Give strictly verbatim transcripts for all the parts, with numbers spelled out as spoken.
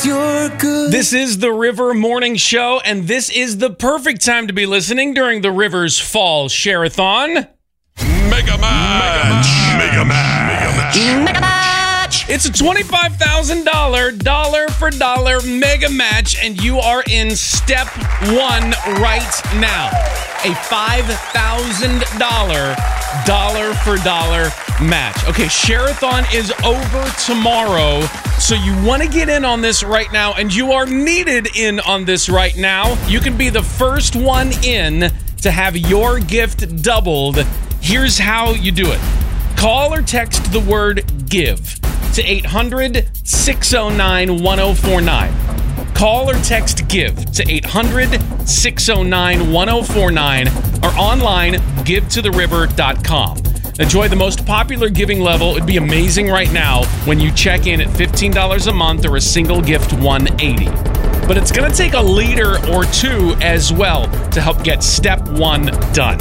you're good. This is the River Morning Show, and this is the perfect time to be listening during the River's Fall Share-a-thon. Mega Match! Mega Match! Mega Match! It's a twenty-five thousand dollars dollar-for-dollar mega match, and you are in step one right now. A five thousand dollars dollar-for-dollar match. Okay, Share-a-thon is over tomorrow, so you want to get in on this right now, and you are needed in on this right now. You can be the first one in to have your gift doubled. Here's how you do it. Call or text the word GIVE to eight hundred, six oh nine, one oh four nine. Call or text GIVE to eight hundred, six oh nine, one oh four nine or online, give to the river dot com. Enjoy the most popular giving level. It'd be amazing right now when you check in at fifteen dollars a month or a single gift one hundred eighty dollars. But it's going to take a leader or two as well to help get step one done.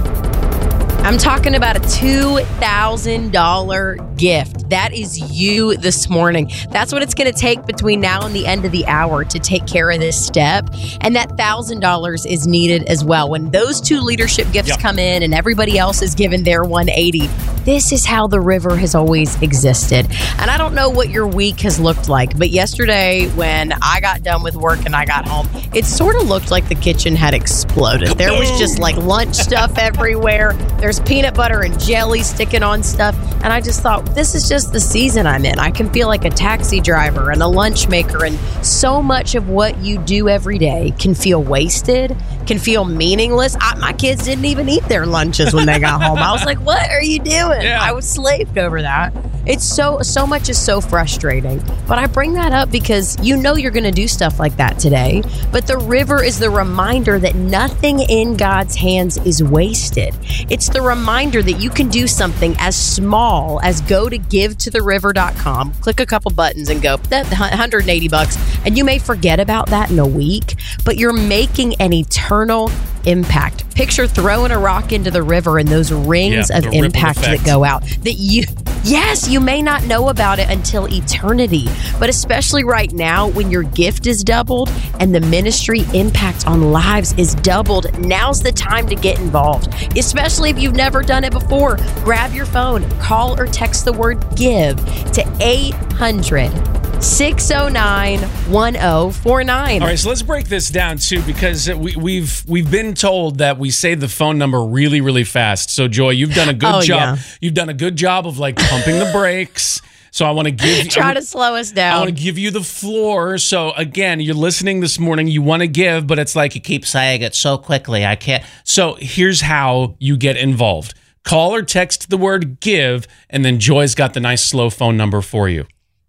I'm talking about a two thousand dollars gift. That is you this morning. That's what it's going to take between now and the end of the hour to take care of this step. And that one thousand dollars is needed as well. When those two leadership gifts yep. come in and everybody else is given their one hundred eighty dollars, this is how the river has always existed. And I don't know what your week has looked like, but yesterday when I got done with work and I got home, it sort of looked like the kitchen had exploded. There was just like lunch stuff everywhere. There's peanut butter and jelly sticking on stuff. And I just thought, this is just the season I'm in. I can feel like a taxi driver and a lunch maker. And so much of what you do every day can feel wasted, can feel meaningless. I, my kids didn't even eat their lunches when they got home. I was like, what are you doing? Yeah. I was slaved over that. It's so, so much is so frustrating. But I bring that up because you know you're going to do stuff like that today. But the river is the reminder that nothing in God's hands is wasted. It's the reminder that you can do something as small as go to give to the river dot com, click a couple buttons and go, that one hundred eighty bucks. And you may forget about that in a week, but you're making an eternal impact. Picture throwing a rock into the river and those rings yeah, of impact that go out that you, yes, you may not know about it until eternity, but especially right now when your gift is doubled and the ministry impact on lives is doubled, now's the time to get involved, especially if you've never done it before. Grab your phone, call or text the word GIVE to eight hundred, six oh nine, one oh four nine. All right, so let's break this down too, because we, we've we've been told that we say the phone number really, really fast. So Joy, you've done a good oh, job. Yeah. You've done a good job of like pumping the brakes. So I want to give you try I'm, to slow us down. I want to give you the floor. So again, you're listening this morning. You want to give, but it's like you keep saying it so quickly. I can't. So here's how you get involved. Call or text the word GIVE, and then Joy's got the nice slow phone number for you.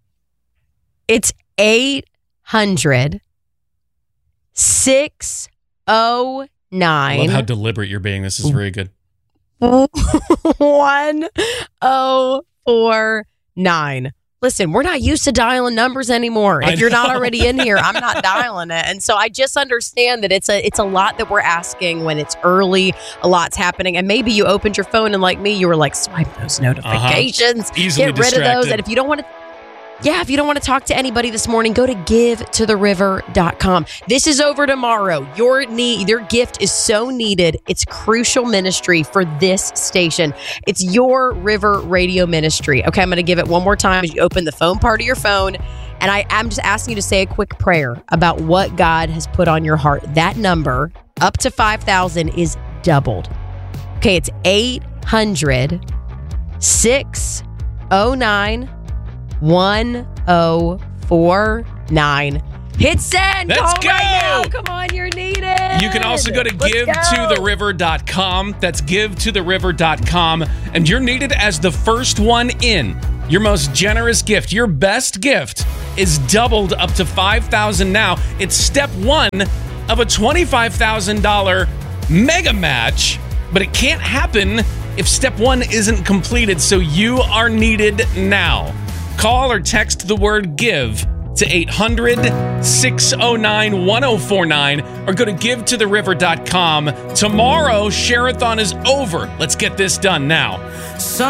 It's eight hundred, six oh nine. I love how deliberate you're being. This is very good. one oh four nine. Listen, we're not used to dialing numbers anymore. If you're not already in here, I'm not dialing it. And so I just understand that it's a it's a lot that we're asking when it's early, a lot's happening. And maybe you opened your phone and like me, you were like, swipe those notifications, uh-huh. Easily get rid distracted. of those. And if you don't want to Yeah, if you don't want to talk to anybody this morning, go to give to the river dot com. This is over tomorrow. Your need, your gift is so needed. It's crucial ministry for this station. It's your River Radio ministry. Okay, I'm going to give it one more time as you open the phone part of your phone. And I, I'm just asking you to say a quick prayer about what God has put on your heart. That number, up to five thousand, is doubled. Okay, it's eight hundred, six oh nine, one oh four nine. Hit send. Let's Call go. Right now. Come on, you're needed. You can also go to Let's give to the river dot com. That's give to the river dot com. And you're needed as the first one in. Your most generous gift, your best gift, is doubled up to five thousand dollars now. It's step one of a twenty-five thousand dollars mega match, but it can't happen if step one isn't completed, so you are needed now. Call or text the word GIVE to eight hundred, six oh nine, one oh four nine or go to give to the river dot com. Tomorrow, Share-a-thon is over. Let's get this done now.